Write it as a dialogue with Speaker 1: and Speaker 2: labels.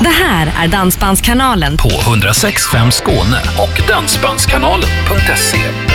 Speaker 1: Det här är Dansbandskanalen
Speaker 2: på 106.5 Skåne och Dansbandskanalen.se.